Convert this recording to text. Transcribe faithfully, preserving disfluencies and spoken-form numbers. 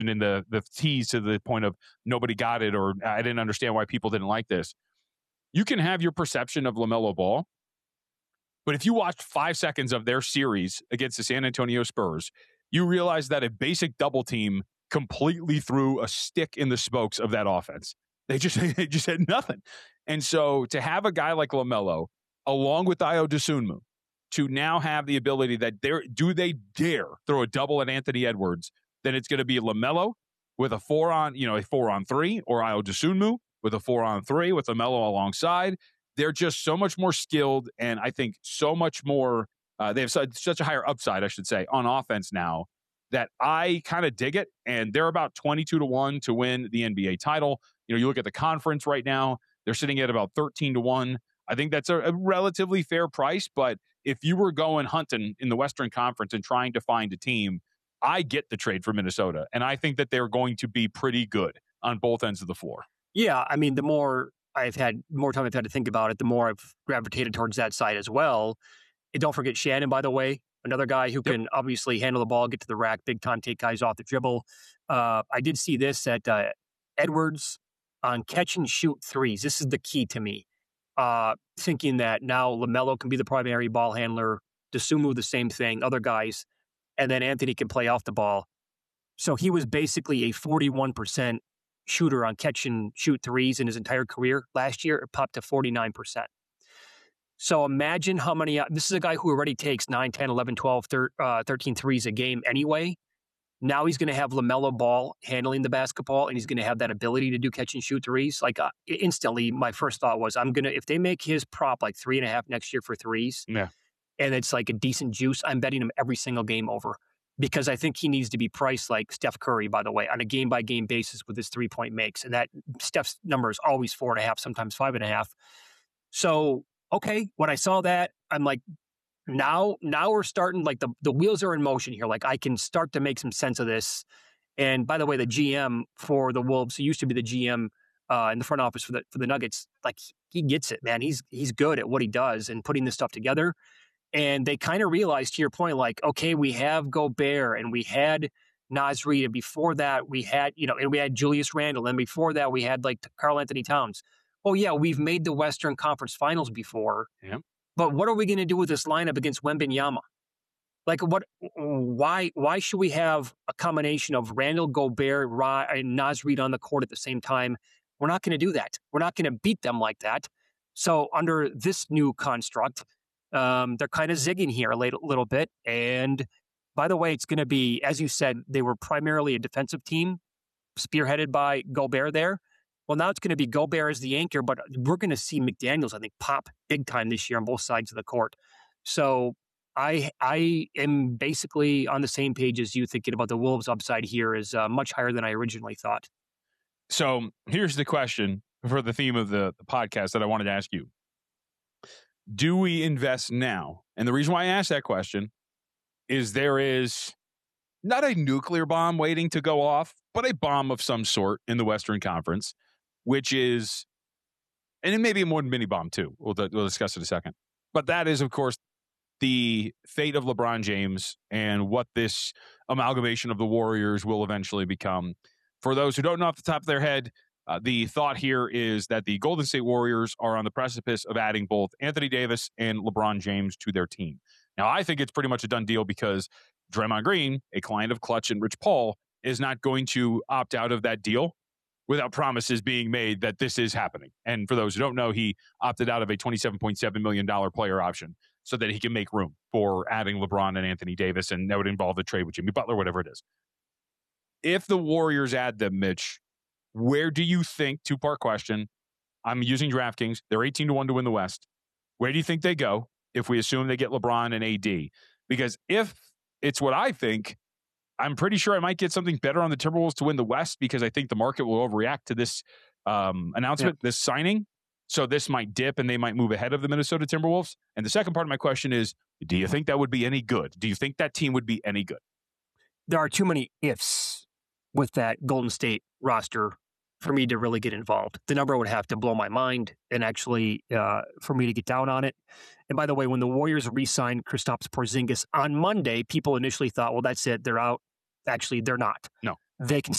in the, the tease to the point of nobody got it or I didn't understand why people didn't like this. You can have your perception of LaMelo Ball, but if you watched five seconds of their series against the San Antonio Spurs, you realize that a basic double team completely threw a stick in the spokes of that offense. They just they just had nothing. And so to have a guy like LaMelo, along with Ayo Dosunmu, to now have the ability that they're, do they dare throw a double at Anthony Edwards, then it's going to be LaMelo with a four on, you know, a four on three, or Ayo Dosunmu with a four on three with LaMelo alongside. They're just so much more skilled, and I think so much more, uh, they have such, such a higher upside, I should say, on offense now, that I kind of dig it. And they're about twenty-two to one to win the N B A title. You know, you look at the conference right now, they're sitting at about thirteen to one. I think that's a, a relatively fair price, but if you were going hunting in the Western Conference and trying to find a team, I get the trade for Minnesota, and I think that they're going to be pretty good on both ends of the floor. Yeah, I mean, the more I've had, more time I've had to think about it, the more I've gravitated towards that side as well. And don't forget Shannon, by the way, another guy who can yep. obviously handle the ball, get to the rack, big time, take guys off the dribble. Uh, I did see this at uh, Edwards on catch and shoot threes. This is the key to me. Uh, thinking that now LaMelo can be the primary ball handler, Dosunmu the same thing, other guys, and then Anthony can play off the ball. So he was basically a forty-one percent shooter on catch and shoot threes in his entire career. Last year, it popped to forty-nine percent. So imagine how many, uh, this is a guy who already takes nine, ten, eleven, twelve, thirteen threes a game anyway. Now he's going to have LaMelo Ball handling the basketball, and he's going to have that ability to do catch and shoot threes. Like uh, instantly, my first thought was, I'm going to, if they make his prop like three and a half next year for threes, yeah. and it's like a decent juice, I'm betting him every single game over, because I think he needs to be priced like Steph Curry, by the way, on a game by game basis with his three point makes. And that Steph's number is always four and a half, sometimes five and a half. So, okay, when I saw that, I'm like, Now, now we're starting, like the, the wheels are in motion here. Like I can start to make some sense of this. And by the way, the G M for the Wolves, he used to be the G M uh, in the front office for the for the Nuggets. Like he gets it, man. He's he's good at what he does and putting this stuff together. And they kind of realized, to your point, like, okay, we have Gobert and we had Naz Reid, and before that we had, you know, and we had Julius Randle, and before that we had like Karl Anthony Towns. Oh yeah, we've made the Western Conference Finals before. Yeah. But what are we going to do with this lineup against Wembanyama? Like, what? Why? Why should we have a combination of Randall, Gobert, Ra, and Naz Reid on the court at the same time? We're not going to do that. We're not going to beat them like that. So under this new construct, um, they're kind of zigging here a little, little bit. And by the way, it's going to be, as you said, they were primarily a defensive team, spearheaded by Gobert there. Well, now it's going to be Gobert as the anchor, but we're going to see McDaniels, I think, pop big time this year on both sides of the court. So I I am basically on the same page as you, thinking about the Wolves' upside here is uh, much higher than I originally thought. So here's the question for the theme of the, the podcast that I wanted to ask you. Do we invest now? And the reason why I asked that question is there is not a nuclear bomb waiting to go off, but a bomb of some sort in the Western Conference, which is, and it may be more than mini bomb too. We'll, we'll discuss it in a second. But that is, of course, the fate of LeBron James and what this amalgamation of the Warriors will eventually become. For those who don't know off the top of their head, uh, the thought here is that the Golden State Warriors are on the precipice of adding both Anthony Davis and LeBron James to their team. Now, I think it's pretty much a done deal because Draymond Green, a client of Clutch and Rich Paul, is not going to opt out of that deal without promises being made that this is happening. And for those who don't know, he opted out of a twenty-seven point seven million dollars player option so that he can make room for adding LeBron and Anthony Davis, and that would involve the trade with Jimmy Butler, whatever it is. If the Warriors add them, Mitch, where do you think, two-part question, I'm using DraftKings, they're eighteen to one to win the West. Where do you think they go if we assume they get LeBron and A D? Because if it's what I think, I'm pretty sure I might get something better on the Timberwolves to win the West, because I think the market will overreact to this um, announcement, yeah. this signing. So this might dip and they might move ahead of the Minnesota Timberwolves. And the second part of my question is, do you think that would be any good? Do you think that team would be any good? There are too many ifs with that Golden State roster for me to really get involved. The number would have to blow my mind and actually uh, for me to get down on it. And by the way, when the Warriors re-signed Kristaps Porzingis on Monday, people initially thought, well, that's it. They're out. Actually, they're not. No. They can